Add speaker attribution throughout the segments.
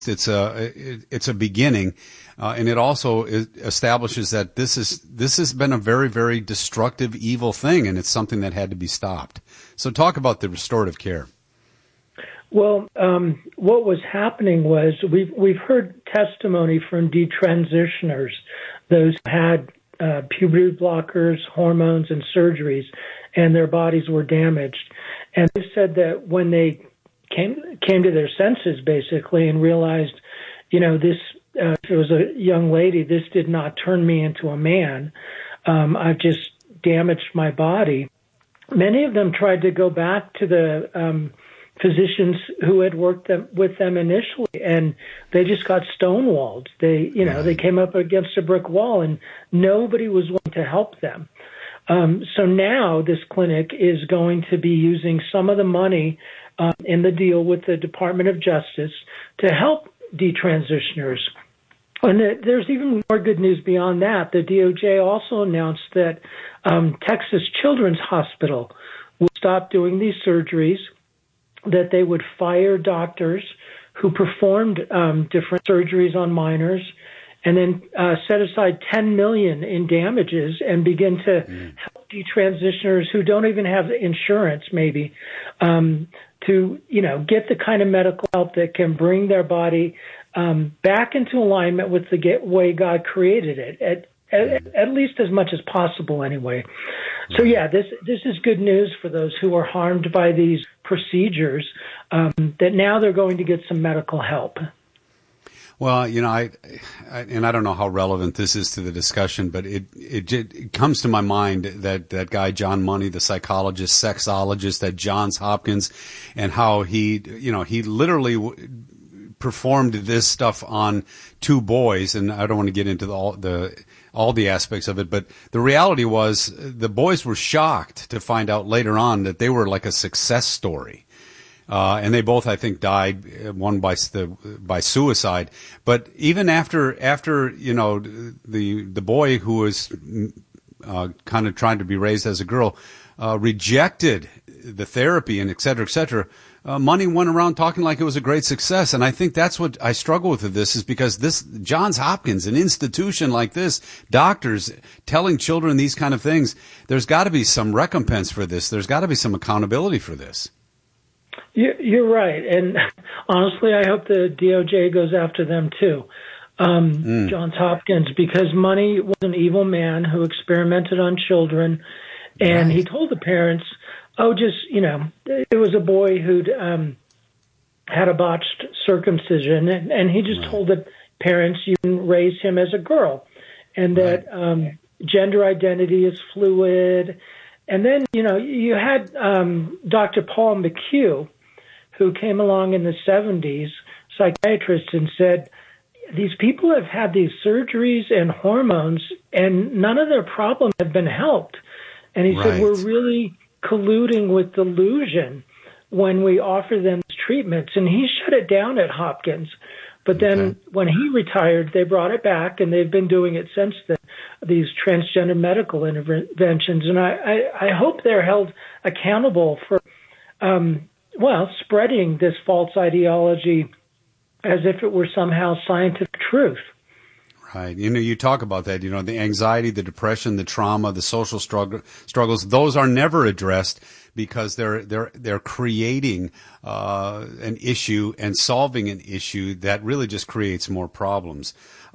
Speaker 1: it's a beginning, and it also establishes that this has been a very, very destructive, evil thing, and it's something that had to be stopped. So talk about the restorative care.
Speaker 2: Well, what was happening was we've heard testimony from detransitioners, those who had puberty blockers, hormones, and surgeries, and their bodies were damaged. And they said that when they came to their senses, basically, and realized, this, if it was a young lady, this did not turn me into a man. I've just damaged my body. Many of them tried to go back to the physicians who had worked with them initially, and they just got stonewalled. They came up against a brick wall, and nobody was willing to help them. So now this clinic is going to be using some of the money in the deal with the Department of Justice to help detransitioners. And there's even more good news beyond that. The DOJ also announced that Texas Children's Hospital will stop doing these surgeries, that they would fire doctors who performed different surgeries on minors, and then set aside $10 million in damages and begin to help detransitioners who don't even have insurance, maybe, to get the kind of medical help that can bring their body back into alignment with the way God created it, at least as much as possible, anyway. So yeah, this is good news for those who are harmed by these procedures, that now they're going to get some medical help.
Speaker 1: Well, I don't know how relevant this is to the discussion, but it comes to my mind that guy John Money, the psychologist, sexologist at Johns Hopkins, and how he literally performed this stuff on two boys, and I don't want to get into all the aspects of it, but the reality was the boys were shocked to find out later on that they were like a success story. And they both, I think, died, one by suicide. But even after the boy who was kind of trying to be raised as a girl rejected the therapy and et cetera, Money went around talking like it was a great success. And I think that's what I struggle with this, is because this Johns Hopkins, an institution like this, doctors telling children these kind of things, there's got to be some recompense for this. There's got to be some accountability for this.
Speaker 2: You're right. And honestly, I hope the DOJ goes after them too. Johns Hopkins, because Money was an evil man who experimented on children. And He told the parents, it was a boy who'd had a botched circumcision. And he just told the parents, you can raise him as a girl. And that gender identity is fluid. And then, you had Dr. Paul McHugh, who came along in the 70s, psychiatrist, and said, these people have had these surgeries and hormones, and none of their problems have been helped. And he said, we're really colluding with delusion when we offer them treatments. And he shut it down at Hopkins. But then when he retired, they brought it back, and they've been doing it since then, these transgender medical interventions. And I hope they're held accountable for, spreading this false ideology as if it were somehow scientific truth.
Speaker 1: Right. You talk about that, the anxiety, the depression, the trauma, the social struggles, those are never addressed because they're creating an issue and solving an issue that really just creates more problems.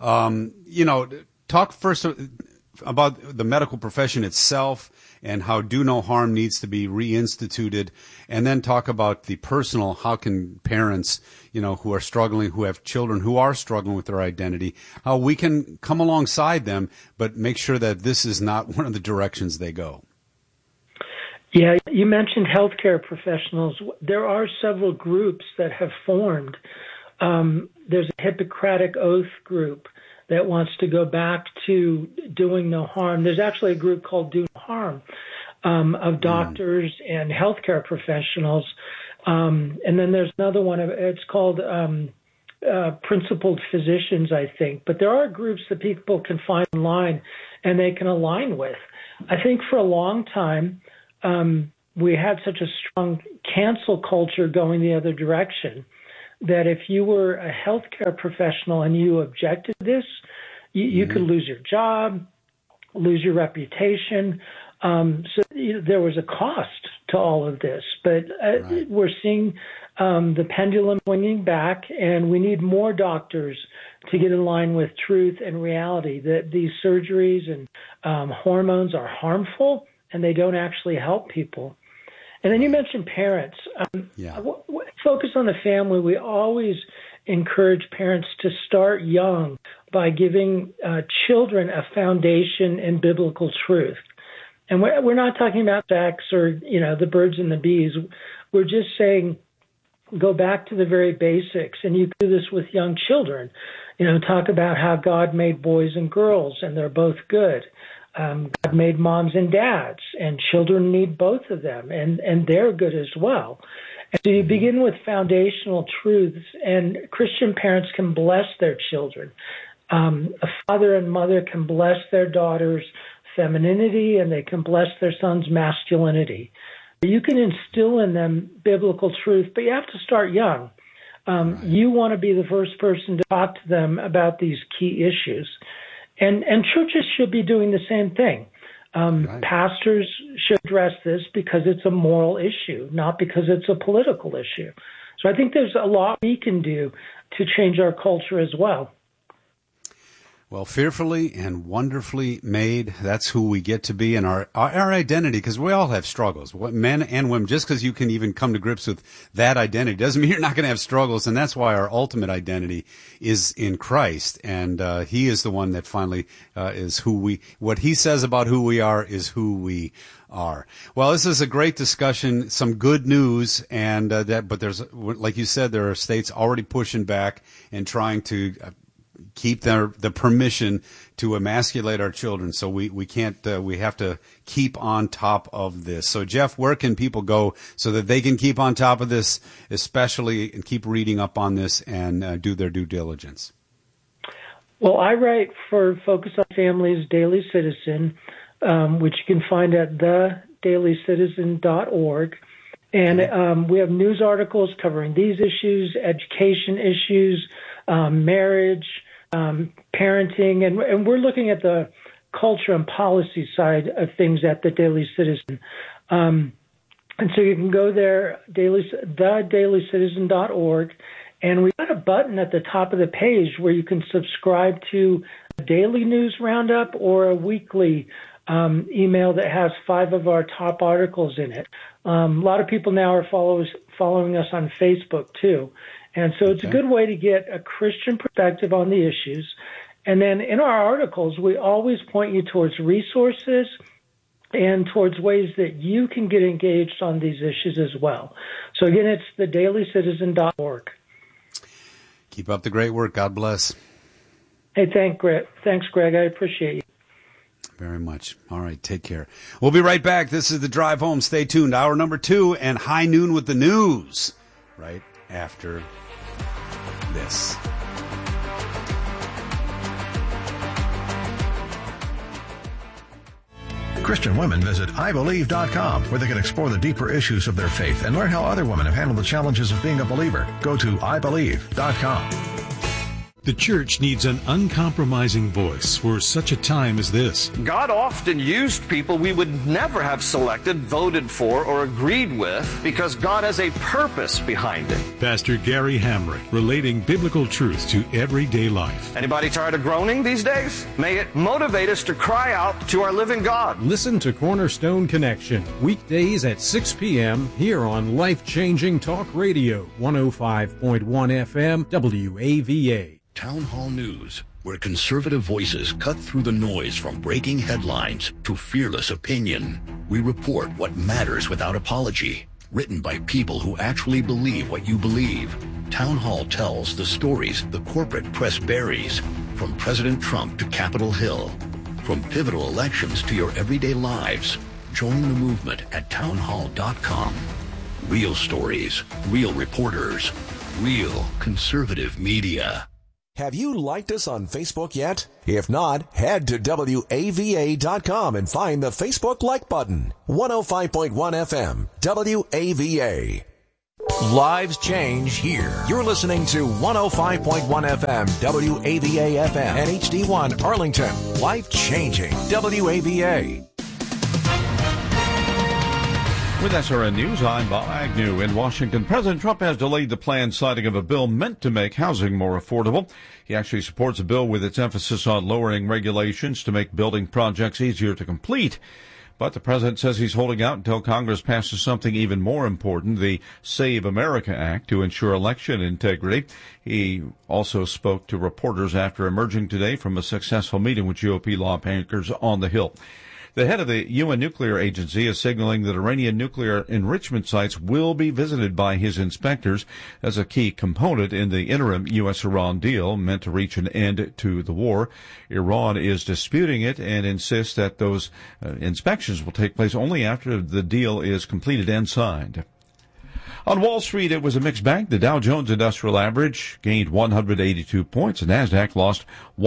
Speaker 1: Talk first about the medical profession itself and how do no harm needs to be reinstituted, and then talk about the personal, how can parents, who are struggling, who have children who are struggling with their identity, how we can come alongside them, but make sure that this is not one of the directions they go.
Speaker 2: Yeah, you mentioned healthcare professionals. There are several groups that have formed. There's a Hippocratic Oath group that wants to go back to doing no harm. There's actually a group called Do No Harm of doctors and healthcare professionals. And then there's another one, it's called Principled Physicians, I think. But there are groups that people can find online and they can align with. I think for a long time, we had such a strong cancel culture going the other direction that if you were a healthcare professional and you objected to this, you could lose your job, lose your reputation. There was a cost to all of this, but we're seeing the pendulum swinging back, and we need more doctors to get in line with truth and reality that these surgeries and hormones are harmful and they don't actually help people. And then you mentioned parents. Focus on the family. We always encourage parents to start young by giving children a foundation in biblical truth. And we're not talking about sex or, the birds and the bees. We're just saying go back to the very basics. And you do this with young children. Talk about how God made boys and girls, and they're both good. God made moms and dads, and children need both of them, and they're good as well. And so you begin with foundational truths, and Christian parents can bless their children. A father and mother can bless their daughter's femininity, and they can bless their son's masculinity. You can instill in them biblical truth, but you have to start young. You want to be the first person to talk to them about these key issues. And churches should be doing the same thing. Pastors should address this because it's a moral issue, not because it's a political issue. So I think there's a lot we can do to change our culture as well.
Speaker 1: Well, fearfully and wonderfully made, that's who we get to be, and our identity, because we all have struggles, men and women. Just because you can even come to grips with that identity doesn't mean you're not going to have struggles, and that's why our ultimate identity is in Christ, and he is the one that finally is what he says about who we are is who we are. Well, this is a great discussion, some good news, and but there's, like you said, there are states already pushing back and trying to keep the permission to emasculate our children. So we can't, we have to keep on top of this. So Jeff, where can people go so that they can keep on top of this, especially, and keep reading up on this and do their due diligence?
Speaker 2: Well, I write for Focus on Family's Daily Citizen, which you can find at theDailyCitizen.org. And we have news articles covering these issues, education issues, marriage, parenting, and we're looking at the culture and policy side of things at the Daily Citizen. And so you can go there, theDailyCitizen.org, and we've got a button at the top of the page where you can subscribe to a daily news roundup or a weekly email that has 5 of our top articles in it. A lot of people now are following us on Facebook too. And so it's a good way to get a Christian perspective on the issues. And then in our articles, we always point you towards resources and towards ways that you can get engaged on these issues as well. So again, it's thedailycitizen.org.
Speaker 1: Keep up the great work. God bless.
Speaker 2: Hey, thanks, Greg. I appreciate you.
Speaker 1: Very much. All right, take care. We'll be right back. This is The Drive Home. Stay tuned. Hour number 2 and High Noon with the News right after this.
Speaker 3: Christian women visit IBelieve.com, where they can explore the deeper issues of their faith and learn how other women have handled the challenges of being a believer. Go to IBelieve.com.
Speaker 4: The church needs an uncompromising voice for such a time as this.
Speaker 5: God often used people we would never have selected, voted for, or agreed with because God has a purpose behind it.
Speaker 4: Pastor Gary Hamrick, relating biblical truth to everyday life.
Speaker 5: Anybody tired of groaning these days? May it motivate us to cry out to our living God.
Speaker 6: Listen to Cornerstone Connection, weekdays at 6 p.m. here on Life-Changing Talk Radio, 105.1 FM, WAVA.
Speaker 7: Town Hall News, where conservative voices cut through the noise from breaking headlines to fearless opinion. We report what matters without apology. Written by people who actually believe what you believe. Town Hall tells the stories the corporate press buries, from President Trump to Capitol Hill. From pivotal elections to your everyday lives. Join the movement at townhall.com. Real stories, real reporters, real conservative media.
Speaker 8: Have you liked us on Facebook yet? If not, head to WAVA.com and find the Facebook like button. 105.1 FM, WAVA. Lives change here. You're listening to 105.1 FM, WAVA FM, and HD1 Arlington. Life changing, WAVA.
Speaker 9: With SRN News, I'm Bob Agnew. In Washington, President Trump has delayed the planned signing of a bill meant to make housing more affordable. He actually supports a bill with its emphasis on lowering regulations to make building projects easier to complete. But the president says he's holding out until Congress passes something even more important, the Save America Act, to ensure election integrity. He also spoke to reporters after emerging today from a successful meeting with GOP lawmakers on the Hill. The head of the UN Nuclear Agency is signaling that Iranian nuclear enrichment sites will be visited by his inspectors as a key component in the interim U.S.-Iran deal meant to reach an end to the war. Iran is disputing it and insists that those inspections will take place only after the deal is completed and signed. On Wall Street, it was a mixed bag. The Dow Jones Industrial Average gained 182 points. The Nasdaq lost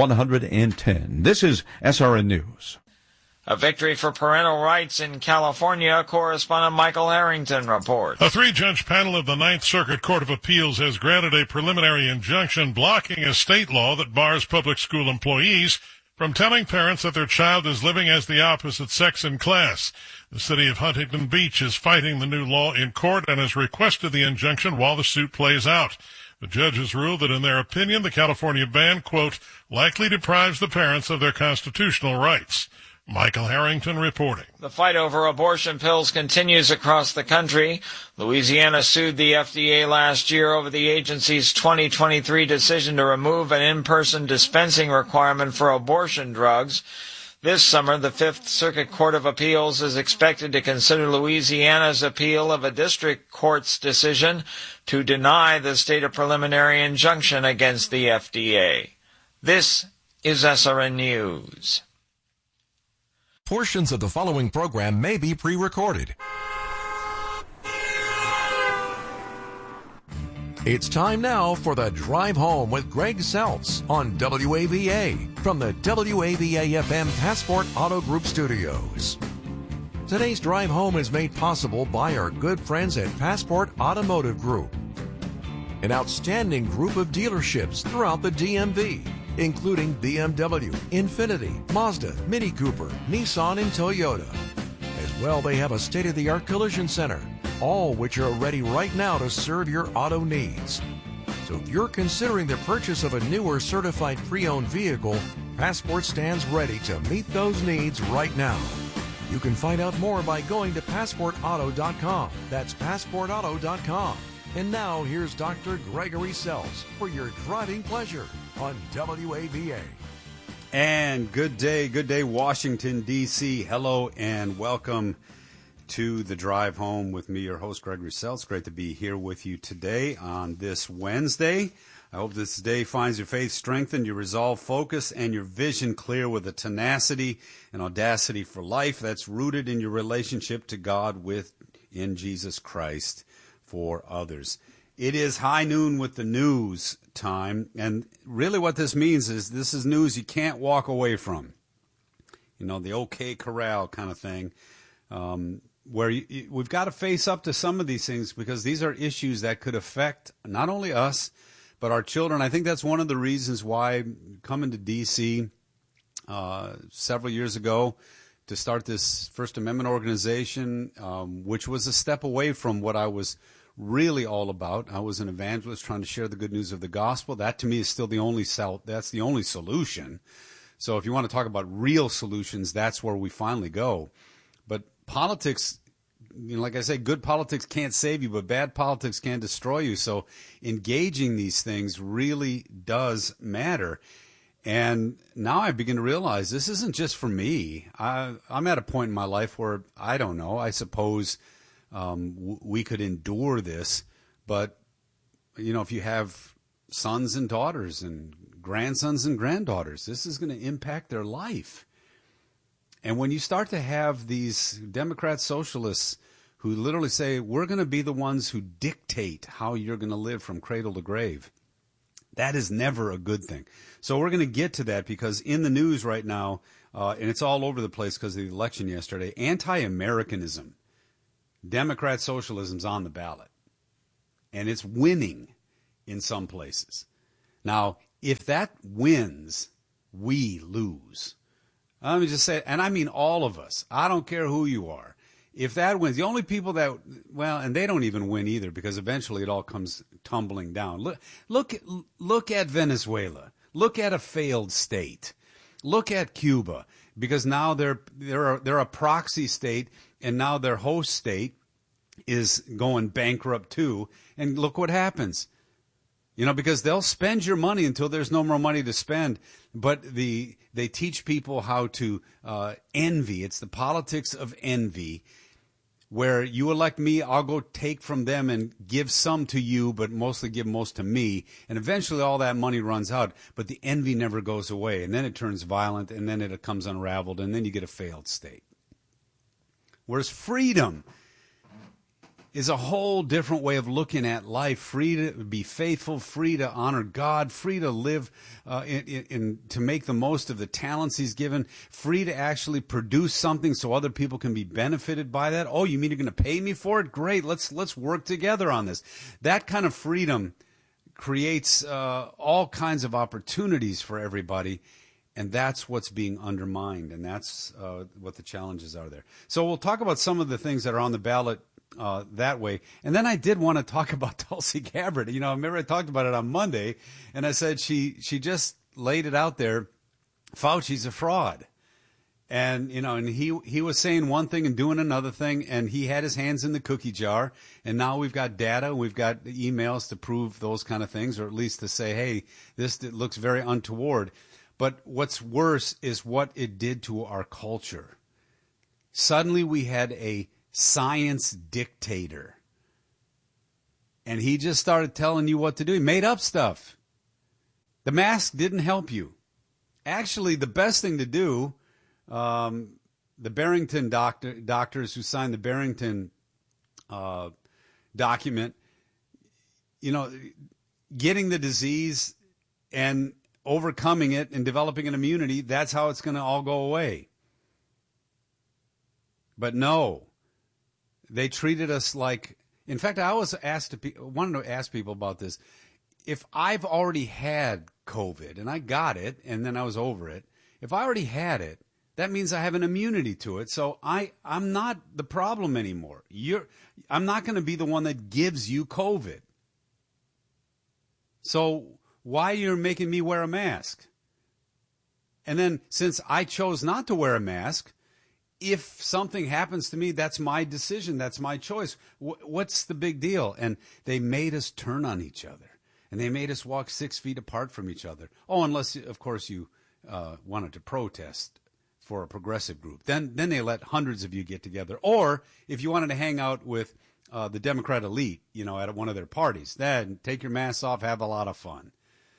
Speaker 9: 110. This is SRN News.
Speaker 10: A victory for parental rights in California, correspondent Michael Harrington reports.
Speaker 11: A three-judge panel of the Ninth Circuit Court of Appeals has granted a preliminary injunction blocking a state law that bars public school employees from telling parents that their child is living as the opposite sex in class. The city of Huntington Beach is fighting the new law in court and has requested the injunction while the suit plays out. The judges ruled that in their opinion, the California ban, quote, likely deprives the parents of their constitutional rights. Michael Harrington reporting.
Speaker 10: The fight over abortion pills continues across the country. Louisiana sued the FDA last year over the agency's 2023 decision to remove an in-person dispensing requirement for abortion drugs. This summer, the Fifth Circuit Court of Appeals is expected to consider Louisiana's appeal of a district court's decision to deny the state a preliminary injunction against the FDA. This is SRN News.
Speaker 8: Portions of the following program may be pre-recorded. It's time now for the Drive Home with Greg Seltz on WAVA from the WAVA-FM Passport Auto Group Studios. Today's Drive Home is made possible by our good friends at Passport Automotive Group, an outstanding group of dealerships throughout the DMV, including BMW, Infiniti, Mazda, Mini Cooper, Nissan, and Toyota. As well, they have a state-of-the-art collision center, all which are ready right now to serve your auto needs. So if you're considering the purchase of a new or certified pre-owned vehicle, Passport stands ready to meet those needs right now. You can find out more by going to PassportAuto.com. That's PassportAuto.com. And now, here's Dr. Gregory Seltz for your driving pleasure on WAVA.
Speaker 1: And good day, Washington, D.C. Hello and welcome to the Drive Home with me, your host, Gregory Seltz. Great to be here with you today on this Wednesday. I hope this day finds your faith strengthened, your resolve focused, and your vision clear with a tenacity and audacity for life that's rooted in your relationship to God in Jesus Christ for others. It is high noon with the news time, and really what this means is this is news you can't walk away from. You know, the OK Corral kind of thing, where we've got to face up to some of these things because these are issues that could affect not only us, but our children. I think that's one of the reasons why coming to D.C. Several years ago to start this First Amendment organization, which was a step away from what I was really all about. I was an evangelist trying to share the good news of the gospel. That to me is still that's the only solution. So if you want to talk about real solutions, that's where we finally go. But politics, you know, like I say, good politics can't save you, but bad politics can destroy you. So engaging these things really does matter. And now I begin to realize this isn't just for me. I'm at a point in my life where, I don't know, I suppose we could endure this, but, you know, if you have sons and daughters and grandsons and granddaughters, this is going to impact their life. And when you start to have these Democrat socialists who literally say, we're going to be the ones who dictate how you're going to live from cradle to grave, that is never a good thing. So we're going to get to that because in the news right now, and it's all over the place because of the election yesterday, anti-Americanism, Democrat socialism's on the ballot. and it's winning in some places. Now, if that wins, we lose. Let me just say, and I mean all of us. I don't care who you are. If that wins, the only people that, well, and they don't even win either, because eventually it all comes tumbling down. Look at Venezuela. Look at a failed state. Look at Cuba, because now they're a proxy state, and now their host state is going bankrupt too. And look what happens. Because they'll spend your money until there's no more money to spend. But they teach people how to envy. It's the politics of envy, where you elect me, I'll go take from them and give some to you, but mostly give most to me. And eventually all that money runs out, but the envy never goes away. And then it turns violent, and then it becomes unraveled, and then you get a failed state. Whereas freedom is a whole different way of looking at life. Free to be faithful, free to honor God, free to live to make the most of the talents he's given, free to actually produce something so other people can be benefited by that. Oh, you mean you're going to pay me for it? Great, let's work together on this. That kind of freedom creates all kinds of opportunities for everybody. And that's what's being undermined, and that's what the challenges are there. So we'll talk about some of the things that are on the ballot that way. And then I did want to talk about Tulsi Gabbard. I remember I talked about it on Monday, and I said she just laid it out there. Fauci's a fraud. And, and he was saying one thing and doing another thing, and he had his hands in the cookie jar. And now we've got data, we've got emails to prove those kind of things, or at least to say, hey, this looks very untoward. But what's worse is what it did to our culture. Suddenly we had a science dictator. And he just started telling you what to do. He made up stuff. The mask didn't help you. Actually, the best thing to do, the Barrington doctors who signed the Barrington document, getting the disease and overcoming it and developing an immunity, that's how it's going to all go away. But no, they treated us like, in fact, I always wanted to ask people about this. If I've already had COVID and I got it and then I was over it, if I already had it, that means I have an immunity to it. So I'm not the problem anymore. I'm not going to be the one that gives you COVID. So why you're making me wear a mask? And then since I chose not to wear a mask, if something happens to me, that's my decision. That's my choice. What's the big deal? And they made us turn on each other. And they made us walk 6 feet apart from each other. Oh, unless, of course, you wanted to protest for a progressive group. Then they let hundreds of you get together. Or if you wanted to hang out with the Democrat elite, at one of their parties, then take your masks off, have a lot of fun.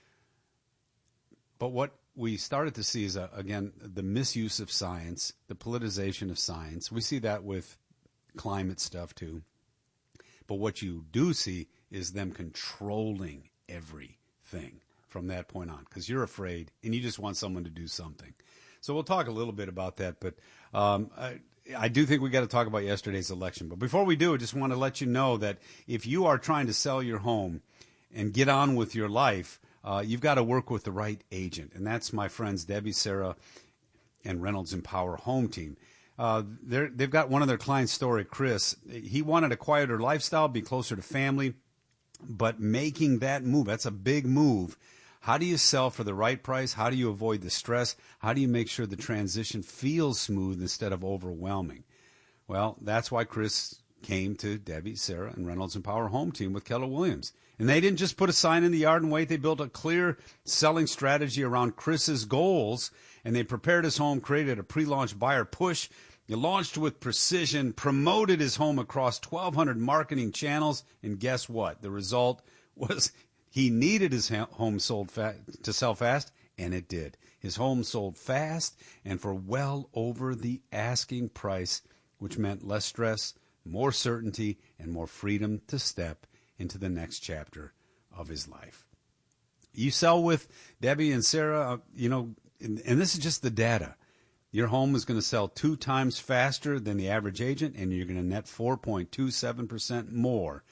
Speaker 1: But what we started to see is, again, the misuse of science, the politicization of science. We see that with climate stuff, too. But what you do see is them controlling everything from that point on, because you're afraid and you just want someone to do something. So we'll talk a little bit about that. But I do think we got to talk about yesterday's election. But before we do, I just want to let you know that if you are trying to sell your home and get on with your life, you've got to work with the right agent, and that's my friends Debbie, Sarah, and Reynolds Empower Home Team. They've got one of their clients' story, Chris. He wanted a quieter lifestyle, be closer to family, but making that move, that's a big move. How do you sell for the right price? How do you avoid the stress? How do you make sure the transition feels smooth instead of overwhelming? Well, that's why Chris came to Debbie, Sarah, and Reynolds Empower Home Team with Keller Williams. And they didn't just put a sign in the yard and wait. They built a clear selling strategy around Chris's goals, and they prepared his home, created a pre-launch buyer push. He launched with precision, promoted his home across 1,200 marketing channels, and guess what? The result was he needed his home sold to sell fast, and it did. His home sold fast and for well over the asking price, which meant less stress, more certainty, and more freedom to step into the next chapter of his life. You sell with Debbie and Sarah, and this is just the data. Your home is going to sell 2 times faster than the average agent, and you're going to net 4.27% more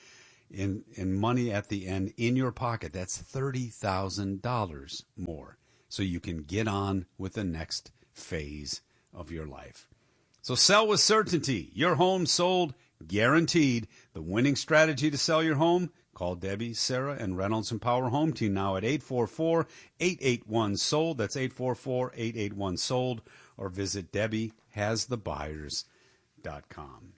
Speaker 1: in money at the end in your pocket. That's $30,000 more. So you can get on with the next phase of your life. So sell with certainty. Your home sold guaranteed. The winning strategy to sell your home? Call Debbie, Sarah, and Reynolds and Power Home Team now at 844-881-SOLD. That's 844-881-SOLD. Or visit DebbieHasTheBuyers.com.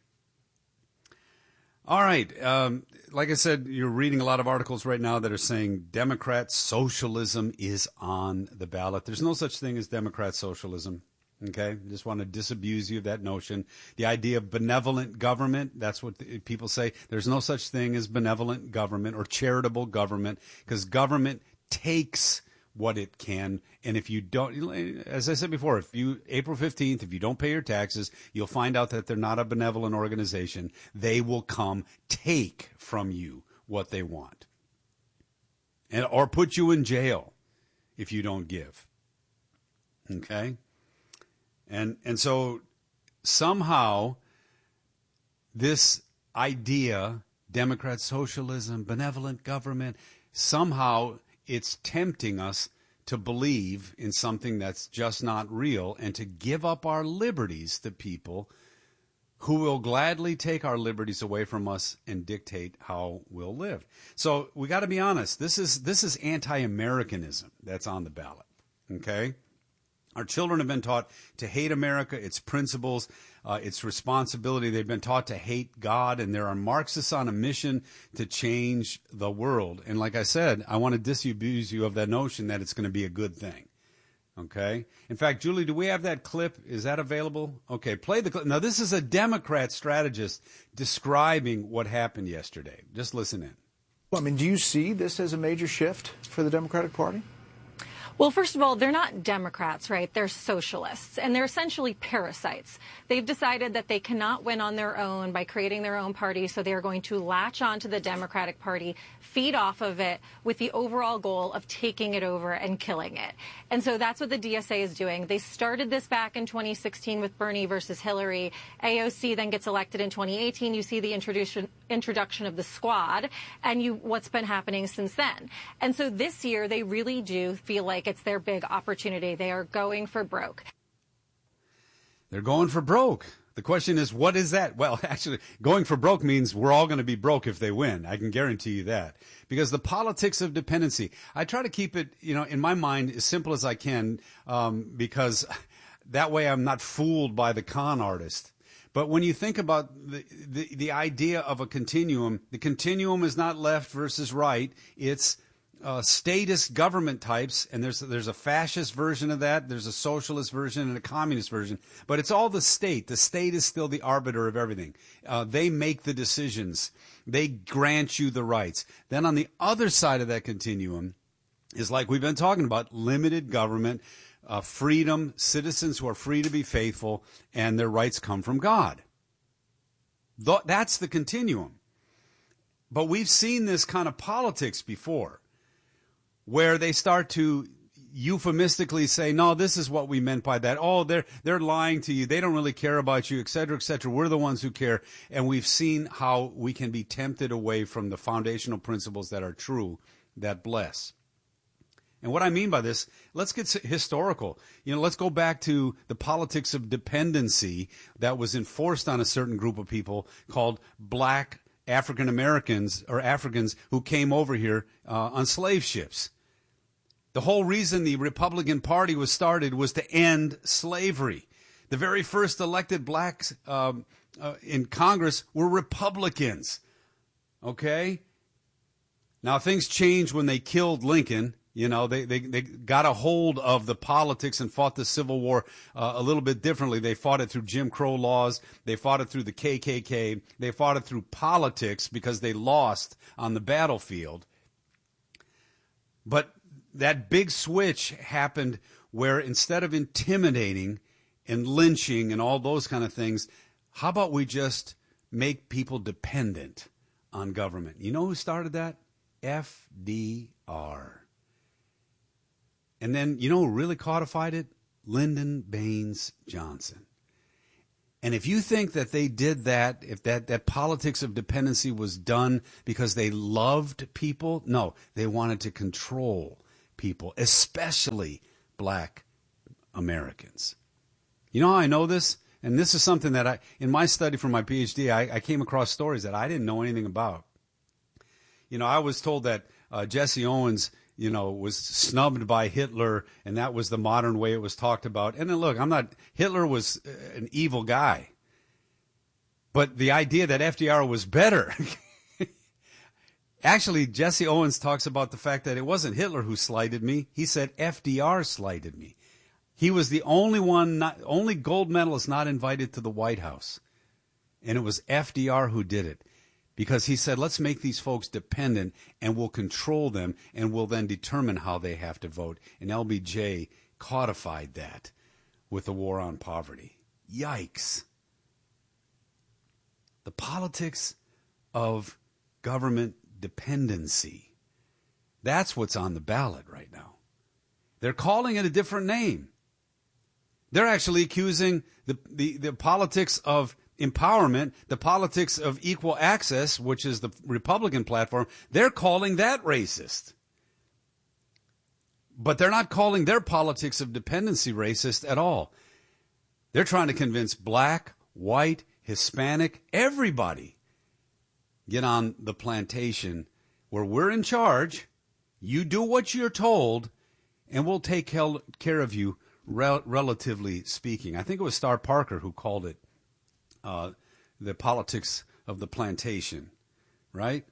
Speaker 1: All right. Like I said, you're reading a lot of articles right now that are saying Democrat socialism is on the ballot. There's no such thing as Democrat socialism. Okay, just want to disabuse you of that notion. The idea of benevolent government, that's what people say. There's no such thing as benevolent government or charitable government, because government takes what it can. And if you don't, as I said before, April 15th, if you don't pay your taxes, you'll find out that they're not a benevolent organization. They will come take from you what they want, or put you in jail if you don't give. Okay? And so somehow this idea, Democrat socialism, benevolent government, somehow it's tempting us to believe in something that's just not real and to give up our liberties to people who will gladly take our liberties away from us and dictate how we'll live. So we got to be honest. This is anti-Americanism that's on the ballot. Okay? Our children have been taught to hate America, its principles, its responsibility. They've been taught to hate God, and there are Marxists on a mission to change the world. And like I said, I want to disabuse you of that notion that it's going to be a good thing. Okay? In fact, Julie, do we have that clip? Is that available? Okay, play the clip. Now, this is a Democrat strategist describing what happened yesterday. Just listen in.
Speaker 12: Well, I mean, do you see this as a major shift for the Democratic Party?
Speaker 13: Well, first of all, they're not Democrats, right? They're socialists, and they're essentially parasites. They've decided that they cannot win on their own by creating their own party, so they are going to latch onto the Democratic Party, feed off of it with the overall goal of taking it over and killing it. And so that's what the DSA is doing. They started this back in 2016 with Bernie versus Hillary. AOC then gets elected in 2018. You see the introduction of the squad and what's been happening since then. And so this year, they really do feel like it's their big opportunity. They are going for broke.
Speaker 1: They're going for broke. The question is, what is that? Well, actually, going for broke means we're all going to be broke if they win. I can guarantee you that. Because the politics of dependency, I try to keep it, in my mind as simple as I can, because that way I'm not fooled by the con artist. But when you think about the idea of a continuum, the continuum is not left versus right. It's statist government types, and there's a fascist version of that, there's a socialist version and a communist version, but it's all the state. The state is still the arbiter of everything. They make the decisions. They grant you the rights. Then on the other side of that continuum is, like we've been talking about, limited government, freedom, citizens who are free to be faithful, and their rights come from God. That's the continuum. But we've seen this kind of politics before, where they start to euphemistically say, no, this is what we meant by that. Oh, they're lying to you. They don't really care about you, et cetera, et cetera. We're the ones who care. And we've seen how we can be tempted away from the foundational principles that are true, that bless. And what I mean by this, let's get historical. Let's go back to the politics of dependency that was enforced on a certain group of people called black African Americans or Africans who came over here on slave ships. The whole reason the Republican Party was started was to end slavery. The very first elected blacks in Congress were Republicans. Okay? Now, things changed when they killed Lincoln. They got a hold of the politics and fought the Civil War a little bit differently. They fought it through Jim Crow laws. They fought it through the KKK. They fought it through politics because they lost on the battlefield. But that big switch happened where instead of intimidating and lynching and all those kind of things, how about we just make people dependent on government? You know who started that? FDR. And then, who really codified it? Lyndon Baines Johnson. And if you think that they did that, if that politics of dependency was done because they loved people, no, they wanted to control people, especially black Americans. You know how I know this? And this is something that in my study for my PhD, I came across stories that I didn't know anything about. You know, I was told that Jesse Owens, was snubbed by Hitler, and that was the modern way it was talked about. And then look, Hitler was an evil guy. But the idea that FDR was better. Actually, Jesse Owens talks about the fact that it wasn't Hitler who slighted me. He said FDR slighted me. He was the only gold medalist not invited to the White House. And it was FDR who did it. Because he said, let's make these folks dependent and we'll control them and we'll then determine how they have to vote. And LBJ codified that with the war on poverty. Yikes. The politics of government dependency. That's what's on the ballot right now. They're calling it a different name. They're actually accusing the politics of empowerment, the politics of equal access, which is the Republican platform. They're calling that racist. But they're not calling their politics of dependency racist at all. They're trying to convince black, white, Hispanic, everybody, get on the plantation where we're in charge, you do what you're told, and we'll take care of you, relatively speaking. I think it was Star Parker who called it the politics of the plantation, right?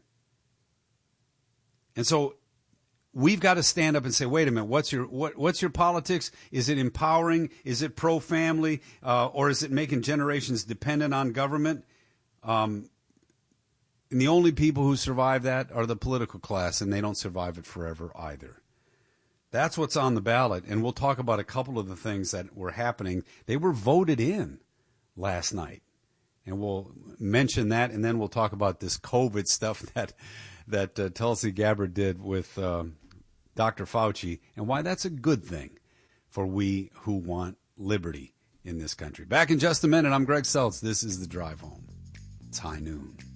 Speaker 1: And so we've got to stand up and say, wait a minute, what's your politics? Is it empowering? Is it pro-family? Or is it making generations dependent on government? And the only people who survive that are the political class, and they don't survive it forever either. That's what's on the ballot, and we'll talk about a couple of the things that were happening. They were voted in last night. And we'll mention that, and then we'll talk about this COVID stuff that Tulsi Gabbard did with Dr. Fauci, and why that's a good thing for we who want liberty in this country. Back in just a minute. I'm Greg Seltz. This is The Drive Home. It's high noon.